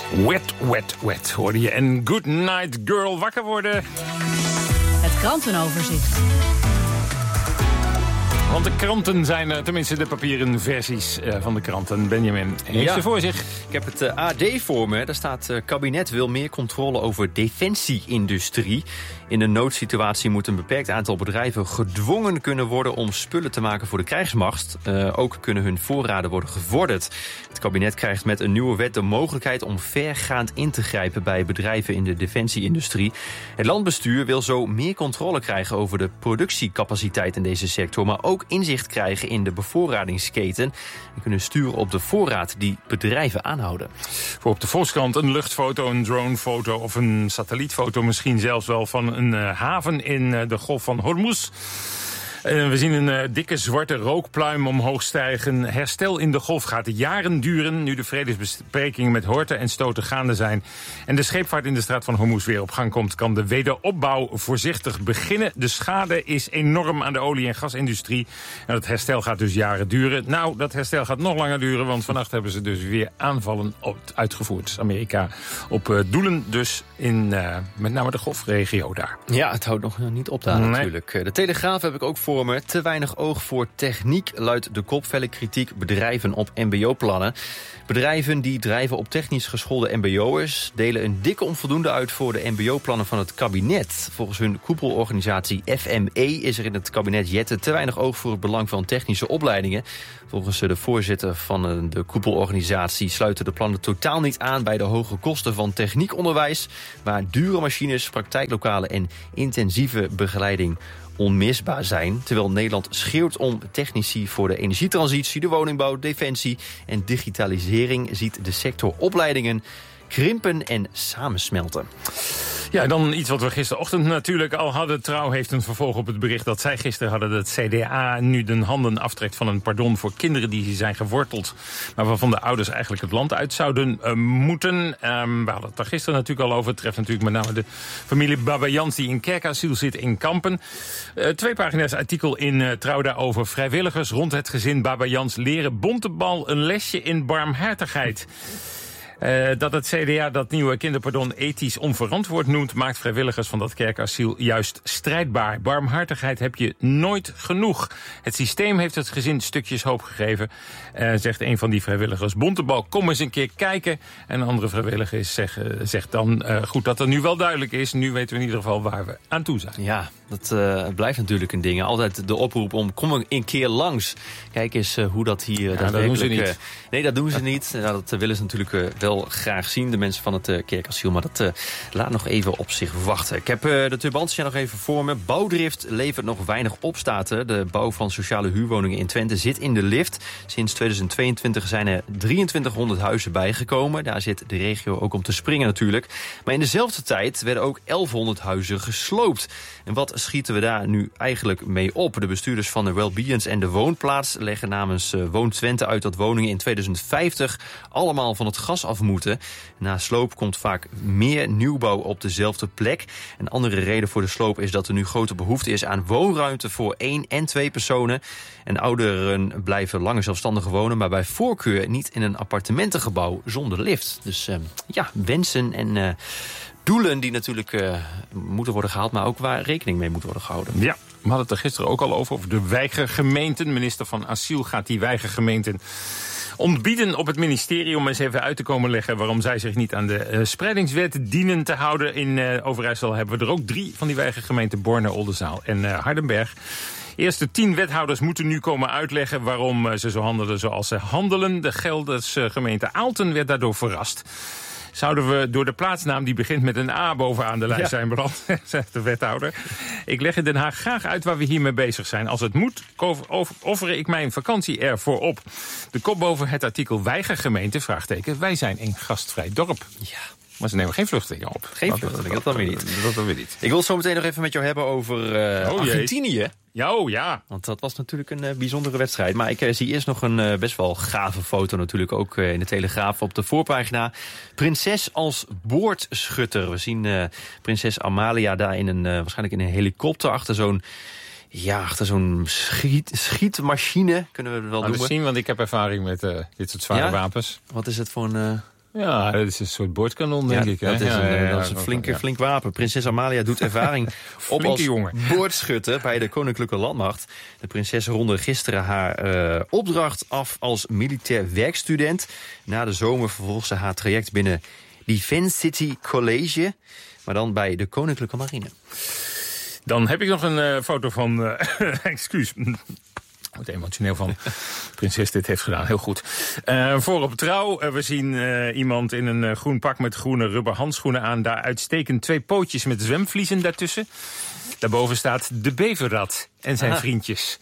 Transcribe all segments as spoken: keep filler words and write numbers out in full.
Wet, wet, wet, hoorde je. En Good Night Girl, wakker worden. Het krantenoverzicht. Want de kranten zijn, uh, tenminste de papieren versies uh, van de kranten. Benjamin heeft ja. ze voor zich. Ik heb het uh, A D voor me. Daar staat, uh, kabinet wil meer controle over defensie-industrie. In een noodsituatie moet een beperkt aantal bedrijven gedwongen kunnen worden om spullen te maken voor de krijgsmacht. Uh, ook kunnen hun voorraden worden gevorderd. Het kabinet krijgt met een nieuwe wet de mogelijkheid om vergaand in te grijpen bij bedrijven in de defensie-industrie. Het landbestuur wil zo meer controle krijgen over de productiecapaciteit in deze sector, maar ook inzicht krijgen in de bevoorradingsketen en kunnen sturen op de voorraad die bedrijven aanhouden. Voor op de Volkskrant een luchtfoto, een dronefoto of een satellietfoto, misschien zelfs wel van een uh, haven in uh, de Golf van Hormuz. Uh, we zien een uh, dikke zwarte rookpluim omhoog stijgen. Herstel in de golf gaat jaren duren, nu de vredesbesprekingen met horten en stoten gaande zijn. En de scheepvaart in de straat van Hormuz weer op gang komt, kan de wederopbouw voorzichtig beginnen. De schade is enorm aan de olie- en gasindustrie. En het herstel gaat dus jaren duren. Nou, dat herstel gaat nog langer duren, want vannacht hebben ze dus weer aanvallen op, uitgevoerd. Amerika op uh, doelen dus in uh, met name de golfregio daar. Ja, het houdt nog niet op daar nee. natuurlijk. De Telegraaf heb ik ook voor me. Te weinig oog voor techniek, luidt de kop. Felle kritiek bedrijven op mbo-plannen. Bedrijven die drijven op technisch geschoolde mbo'ers delen een dikke onvoldoende uit voor de mbo-plannen van het kabinet. Volgens hun koepelorganisatie F M E is er in het kabinet Jette te weinig oog voor het belang van technische opleidingen. Volgens de voorzitter van de koepelorganisatie sluiten de plannen totaal niet aan bij de hoge kosten van techniekonderwijs, waar dure machines, praktijklokalen en intensieve begeleiding onmisbaar zijn. Terwijl Nederland schreeuwt om technici voor de energietransitie, de woningbouw, defensie en digitalisering, ziet de sector opleidingen krimpen en samensmelten. Ja, dan iets wat we gisterochtend natuurlijk al hadden. Trouw heeft een vervolg op het bericht dat zij gisteren hadden dat C D A nu de handen aftrekt van een pardon voor kinderen die zijn geworteld, maar waarvan de ouders eigenlijk het land uit zouden uh, moeten. Um, we hadden het daar gisteren natuurlijk al over. Het treft natuurlijk met name de familie Babayans die in kerkasiel zit in Kampen. Uh, twee pagina's artikel in uh, Trouw daarover. Vrijwilligers rond het gezin Babayans leren Bontebal een lesje in barmhartigheid. Uh, dat het C D A dat nieuwe kinderpardon ethisch onverantwoord noemt, maakt vrijwilligers van dat kerkasiel juist strijdbaar. Barmhartigheid heb je nooit genoeg. Het systeem heeft het gezin stukjes hoop gegeven, uh, zegt een van die vrijwilligers. Bontebal, kom eens een keer kijken. En een andere vrijwilliger zegt, uh, zegt dan, uh, goed dat er nu wel duidelijk is. Nu weten we in ieder geval waar we aan toe zijn. Ja, dat uh, blijft natuurlijk een ding. Altijd de oproep om, kom een keer langs. Kijk eens uh, hoe dat hier ja, daadwerkelijk... dat doen ze niet. Uh, nee, dat doen ze niet. Nou, dat uh, willen ze natuurlijk uh, wel graag zien, de mensen van het uh, kerkasiel. Maar dat uh, laat nog even op zich wachten. Ik heb uh, de Tubantia nog even voor me. Bouwdrift levert nog weinig op, staat er. De bouw van sociale huurwoningen in Twente zit in de lift. Sinds tweeduizend tweeëntwintig zijn er drieëntwintighonderd huizen bijgekomen. Daar zit de regio ook om te springen natuurlijk. Maar in dezelfde tijd werden ook elfhonderd huizen gesloopt. En wat schieten we daar nu eigenlijk mee op? De bestuurders van de Wellbeens en de Woonplaats leggen namens uh, Woon Twente uit dat woningen in tweeduizend vijftig allemaal van het gas af moeten. Na sloop komt vaak meer nieuwbouw op dezelfde plek. Een andere reden voor de sloop is dat er nu grote behoefte is aan woonruimte voor één en twee personen. En ouderen blijven langer zelfstandig wonen, maar bij voorkeur niet in een appartementengebouw zonder lift. Dus uh, ja, wensen en uh, doelen die natuurlijk uh, moeten worden gehaald, maar ook waar rekening mee moet worden gehouden. Ja, we hadden het er gisteren ook al over, over de weigergemeenten. Minister van Asiel gaat die weigergemeenten ontbieden op het ministerie om eens even uit te komen leggen waarom zij zich niet aan de uh, spreidingswet dienen te houden. In uh, Overijssel hebben we er ook drie van die weigergemeenten, Borne, Oldenzaal en uh, Hardenberg. Eerste tien wethouders moeten nu komen uitleggen waarom uh, ze zo handelen zoals ze handelen. De Gelderse gemeente Aalten werd daardoor verrast. Zouden we door de plaatsnaam die begint met een A bovenaan de lijst ja. zijn beland, zegt de wethouder. Ik leg in Den Haag graag uit waar we hiermee bezig zijn. Als het moet, offer ik mijn vakantie ervoor op. De kop boven het artikel weigergemeente, vraagteken, wij zijn een gastvrij dorp. Ja. Maar ze nemen geen vluchtelingen op. Geen vluchtelingen, dat dan weer niet. Dat dan weer niet. Ik wil het zo meteen nog even met jou hebben over uh, oh, Argentinië. Ja, oh, ja. Want dat was natuurlijk een uh, bijzondere wedstrijd. Maar ik uh, zie eerst nog een uh, best wel gave foto natuurlijk. Ook uh, in de Telegraaf op de voorpagina. Prinses als boordschutter. We zien uh, prinses Amalia daar in een, uh, waarschijnlijk in een helikopter achter zo'n Ja, achter zo'n schiet, schietmachine, kunnen we het wel Laten noemen. we zien, want ik heb ervaring met uh, dit soort zware ja? wapens. Wat is het voor een... Uh... Ja, dat is een soort boordkanon, denk ja, ik. Hè? Dat is een, ja, ja, ja, dat is een flinke, ja. flink wapen. Prinses Amalia doet ervaring op als jongen. boordschutter bij de Koninklijke Landmacht. De prinses ronde gisteren haar uh, opdracht af als militair werkstudent. Na de zomer vervolgt ze haar traject binnen Defence City College, maar dan bij de Koninklijke Marine. Dan heb ik nog een uh, foto van... Uh, excuus. Ik word emotioneel van. Prinses dit heeft gedaan, heel goed. Uh, voor op trouw, uh, we zien uh, iemand in een uh, groen pak met groene rubber handschoenen aan. Daar uitsteken twee pootjes met zwemvliezen daartussen. Daarboven staat de beverrat en zijn Aha. vriendjes.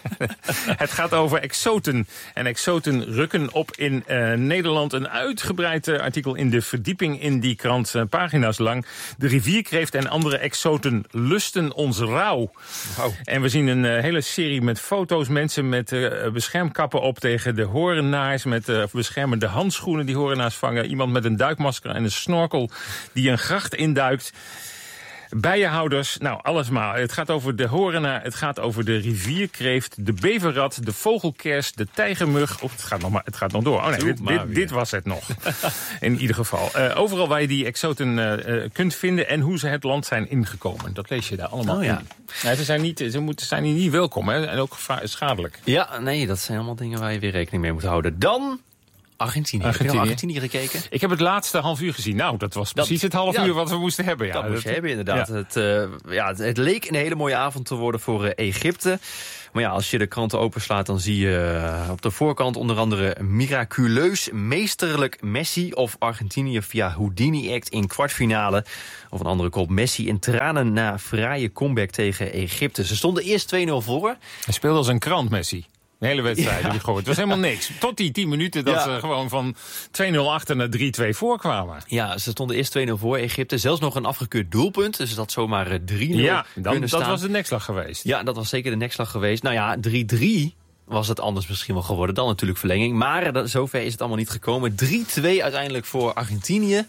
Het gaat over exoten. En exoten rukken op in uh, Nederland. Een uitgebreid uh, artikel in de verdieping in die krant, uh, pagina's lang. De rivierkreeft en andere exoten lusten ons rauw. Wow. En we zien een uh, hele serie met foto's. Mensen met uh, beschermkappen op tegen de horenaars. Met uh, beschermende handschoenen die horenaars vangen. Iemand met een duikmasker en een snorkel die een gracht induikt. Bijenhouders, nou alles maar. Het gaat over de horenaar, het gaat over de rivierkreeft, de beverrat, de vogelkers, de tijgermug. Of het gaat nog maar, het gaat nog door. Oh nee, dit, dit, dit was het nog. In ieder geval. Uh, overal waar je die exoten uh, kunt vinden en hoe ze het land zijn ingekomen. Dat lees je daar allemaal oh, ja. in. Ja, ze zijn, niet, ze moeten, zijn hier niet welkom, hè? En ook gevaar, schadelijk. Ja, nee, dat zijn allemaal dingen waar je weer rekening mee moet houden. Dan... Argentinië. Argentinië. Heb je Argentinië gekeken? Ik heb het laatste half uur gezien. Nou, dat was dat, precies het half ja, uur wat we moesten hebben. Ja. Dat moest je dat, hebben, inderdaad. Ja. Het, uh, ja, het, het leek een hele mooie avond te worden voor uh, Egypte. Maar ja, als je de kranten openslaat, dan zie je uh, op de voorkant onder andere miraculeus meesterlijk Messi of Argentinië via Houdini-act in kwartfinale. Of een andere kop, Messi in tranen na fraaie comeback tegen Egypte. Ze stonden eerst twee nul voor. Hij speelde als een krant, Messi. De hele wedstrijd ja. heb ik gehoord. Het was helemaal niks. Tot die tien minuten dat ja. ze gewoon van twee nul achter naar drie twee voorkwamen. Ja, ze stonden eerst twee nul voor Egypte. Zelfs nog een afgekeurd doelpunt. Dus dat zomaar drie nul ja, dan, kunnen staan. Dat was de nekslag geweest. Ja, dat was zeker de nekslag geweest. Nou ja, drie drie was het anders misschien wel geworden. Dan natuurlijk verlenging. Maar dat, zover is het allemaal niet gekomen. drie twee uiteindelijk voor Argentinië.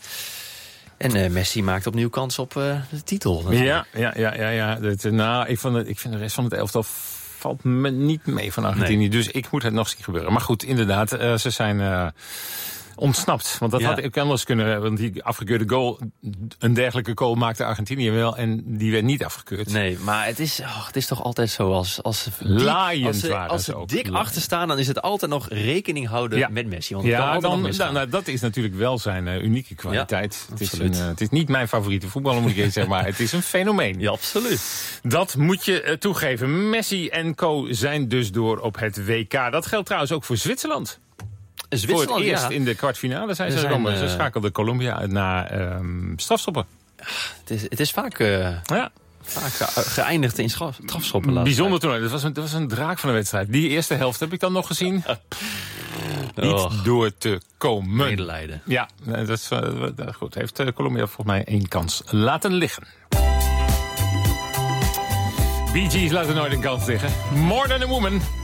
En uh, Messi maakt opnieuw kans op uh, de titel. Ja, ja, ja, ja. ja. Dat, nou, ik, vond het, ik vind de rest van het elftal valt me niet mee van Argentinië. Nee. Dus ik moet het nog zien gebeuren. Maar goed, inderdaad, uh, ze zijn uh, ontsnapt. Want dat ja. had ik anders kunnen. Want die afgekeurde goal, een dergelijke goal maakte Argentinië wel. En die werd niet afgekeurd. Nee, maar het is, oh, het is toch altijd zo. Als, als, Laaiend als ze, waren als ze ook. dik Laaiend. achter staan, dan is het altijd nog rekening houden ja. met Messi. Want ja, dan, dan, nou, dat is natuurlijk wel zijn uh, unieke kwaliteit. Ja, het, is een, uh, het is niet mijn favoriete voetballer, moet ik even zeggen. Maar het is een fenomeen. Ja, absoluut. Dat moet je uh, toegeven. Messi en co zijn dus door op het W K. Dat geldt trouwens ook voor Zwitserland. Voor het eerst ja. in de kwartfinale zijn ze gekomen. Uh, ze schakelden Colombia uit naar um, strafschoppen. Het is, het is vaak, uh, ja. vaak ge geëindigd in strafschoppen. Bijzonder toernooi. Dat was, een, dat was een draak van de wedstrijd. Die eerste helft heb ik dan nog gezien. Niet oh. door te komen. Medelijden. Ja, dat is uh, goed. Heeft uh, Colombia volgens mij één kans laten liggen. Bee Gees laten nooit een kans liggen. More Than a Woman.